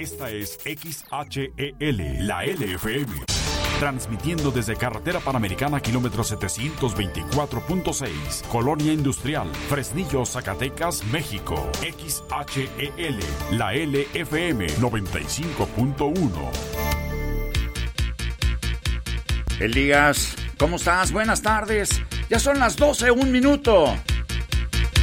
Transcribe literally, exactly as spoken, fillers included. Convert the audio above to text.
Esta es X H E L, la L F M. Transmitiendo desde Carretera Panamericana, kilómetro setecientos veinticuatro punto seis, Colonia Industrial, Fresnillo, Zacatecas, México. X H E L, la L F M noventa y cinco punto uno. Elías, ¿cómo estás? Buenas tardes. Ya son las doce, un minuto.